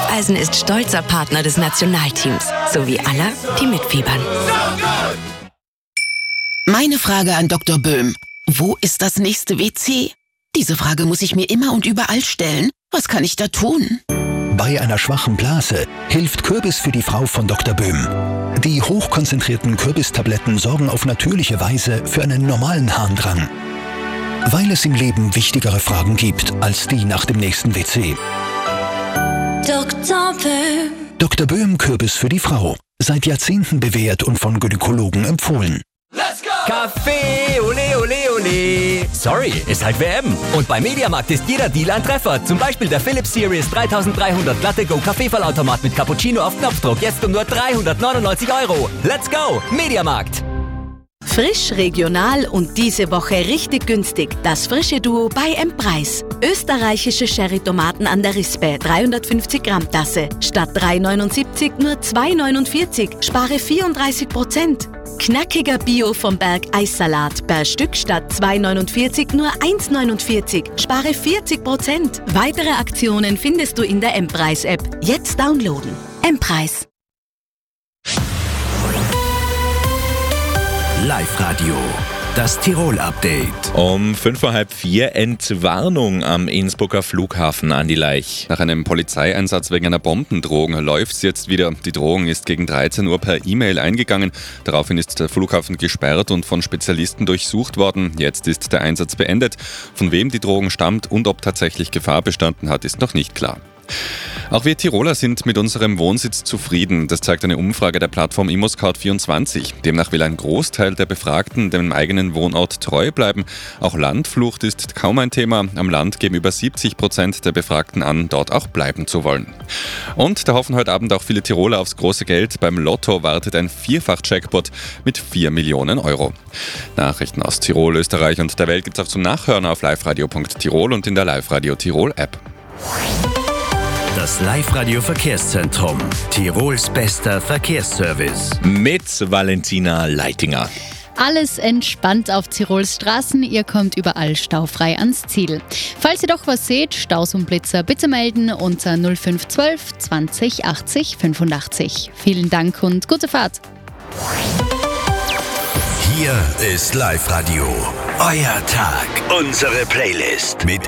Hufeisen ist stolzer Partner des Nationalteams, sowie aller, die mitfiebern. Meine Frage an Dr. Böhm. Wo ist das nächste WC? Diese Frage muss ich mir immer und überall stellen. Was kann ich da tun? Bei einer schwachen Blase hilft Kürbis für die Frau von Dr. Böhm. Die hochkonzentrierten Kürbistabletten sorgen auf natürliche Weise für einen normalen Harndrang. Weil es im Leben wichtigere Fragen gibt als die nach dem nächsten WC. Dr. Böhm. Dr. Böhm Kürbis für die Frau. Seit Jahrzehnten bewährt und von Gynäkologen empfohlen. Let's go! Kaffee, ole, ole, ole. Sorry, ist halt WM. Und bei Mediamarkt ist jeder Deal ein Treffer. Zum Beispiel der Philips Series 3300 Latte Go Kaffeefallautomat mit Cappuccino auf Knopfdruck. Jetzt um nur 399 €. Let's go! Mediamarkt. Frisch, regional und diese Woche richtig günstig. Das frische Duo bei M-Preis. Österreichische Sherry-Tomaten an der Rispe, 350 Gramm Tasse. Statt 3,79 nur 2,49. Spare 34%. Knackiger Bio vom Berg Eissalat. Per Stück statt 2,49 nur 1,49. Spare 40%. Weitere Aktionen findest du in der M-Preis-App. Jetzt downloaden. M-Preis. Live-Radio, das Tirol-Update. Um 3:45 Entwarnung am Innsbrucker Flughafen an die Laich. Nach einem Polizeieinsatz wegen einer Bombendrohung läuft es jetzt wieder. Die Drohung ist gegen 13 Uhr per E-Mail eingegangen. Daraufhin ist der Flughafen gesperrt und von Spezialisten durchsucht worden. Jetzt ist der Einsatz beendet. Von wem die Drohung stammt und ob tatsächlich Gefahr bestanden hat, ist noch nicht klar. Auch wir Tiroler sind mit unserem Wohnsitz zufrieden. Das zeigt eine Umfrage der Plattform ImmoScout24. Demnach will ein Großteil der Befragten dem eigenen Wohnort treu bleiben. Auch Landflucht ist kaum ein Thema. Am Land geben über 70% der Befragten an, dort auch bleiben zu wollen. Und da hoffen heute Abend auch viele Tiroler aufs große Geld. Beim Lotto wartet ein Vierfach-Jackpot mit 4 Millionen €. Nachrichten aus Tirol, Österreich und der Welt gibt es auch zum Nachhören auf liveradio.tirol und in der Live-Radio Tirol-App. Das Live-Radio Verkehrszentrum. Tirols bester Verkehrsservice. Mit Valentina Leitinger. Alles entspannt auf Tirols Straßen, ihr kommt überall staufrei ans Ziel. Falls ihr doch was seht, Staus und Blitzer, bitte melden unter 0512 20 80 85. Vielen Dank und gute Fahrt. Hier ist Live-Radio. Euer Tag. Unsere Playlist mit